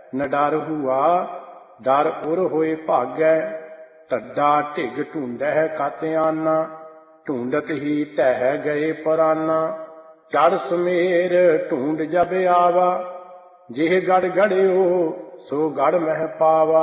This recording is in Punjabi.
ਨ ਡਰ ਹੁਆ। ਡਰ ਉਰ ਹੋਏ ਭਾਗੈ, ਢੱਡਾ ਢਿਗ ਢੂੰਡਹਿ ਕਤ ਆਨਾ। ਢੂੰਡਤ ਹੀ ਢਹਿ ਗਏ ਪਰਾਨਾ, ਚੜ ਸੁਮੇਰ ਢੂੰਡ ਜਬ ਆਵਾ। ਜਿਹ ਗੜ ਗੜਿਓ ਸੋ ਗੜ ਮਹਿ ਪਾਵਾ।